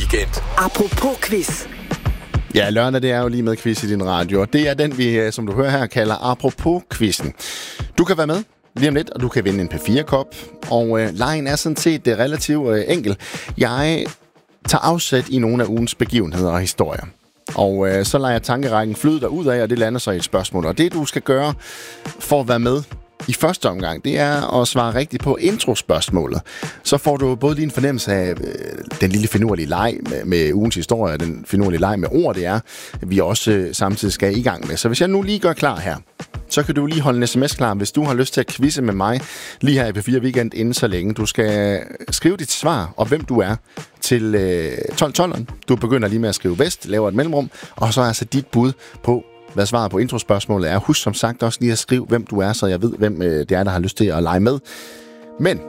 weekend. Apropos quiz. Ja, lørdag det er jo lige med quiz i din radio, og det er den, vi, som du hører her, kalder Apropos-quizzen. Du kan være med lige om lidt, og du kan vinde en P4-kop, og lejen er sådan set relativt enkel. Jeg tager afsæt i nogle af ugens begivenheder og historier. Og så lader jeg tankerækken flyde derud af, og det lander så i et spørgsmål. Og det, du skal gøre for at være med i første omgang, det er at svare rigtigt på introspørgsmålet. Så får du både lige en fornemmelse af den lille finurlige leg med ugens historie, og den finurlige leg med ord, det er, vi også samtidig skal i gang med. Så hvis jeg nu lige gør klar her, så kan du lige holde en sms klar, hvis du har lyst til at quizze med mig lige her i P4 Weekend inden så længe. Du skal skrive dit svar og hvem du er til 12.12'eren. Du begynder lige med at skrive vest, laver et mellemrum, og så er altså dit bud på, hvad svaret på introspørgsmålet er. Husk som sagt også lige at skrive, hvem du er, så jeg ved, hvem det er, der har lyst til at lege med. Men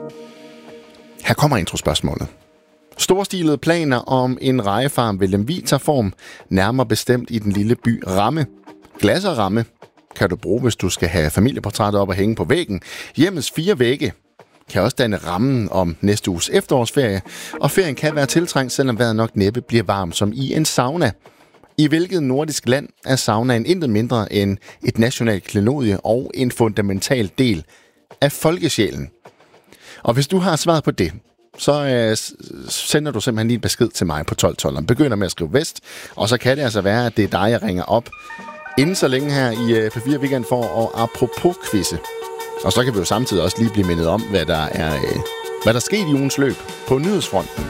her kommer introspørgsmålet. Storstilede planer om en rejefarm ved Lemvig tager form, nærmere bestemt i den lille by Ramme. Glas og ramme kan du bruge, hvis du skal have familieportrætter op og hænge på væggen. Hjemmets 4 vægge kan også danne rammen om næste uges efterårsferie, og ferien kan være tiltrængt, selvom vejret nok næppe bliver varmt som i en sauna. I hvilket nordisk land er saunaen intet mindre end et nationalt klenodie og en fundamental del af folkesjælen? Og hvis du har svaret på det, så sender du simpelthen lige en besked til mig på 12.12'eren. Begynder med at skrive vest, og så kan det altså være, at det er dig, jeg ringer op inden så længe her i P4 Weekend for at apropos-quizze. Og så kan vi jo samtidig også lige blive mindet om, hvad der skete i ugens løb på nyhedsfronten.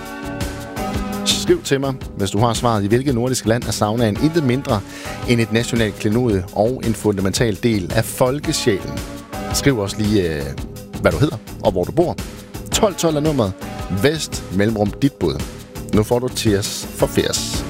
Skriv til mig, hvis du har svaret, i hvilket nordiske land er saunaen intet mindre end et nationalt klenodie og en fundamental del af folkesjælen. Skriv også lige, hvad du hedder og hvor du bor. 12.12 er nummeret. Vest mellemrum dit bud. Nu får du Tears for Fears.